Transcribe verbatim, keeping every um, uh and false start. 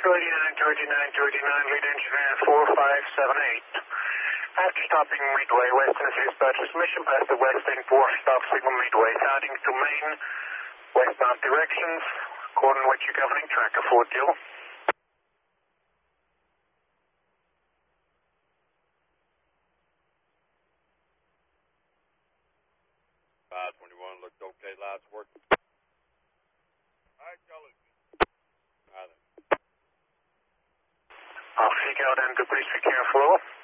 thirty-nine, thirty-nine, thirty-nine, lead engineer four five seven eight. After stopping Midway, Western dispatch transmission past the Western four, stop signal Midway, sounding to main, westbound directions, according with your governing tracker, Fort Gill. five twenty-one, looked okay, lights working. Alright, y'all listen. Alright then. I'll seek out and please be careful.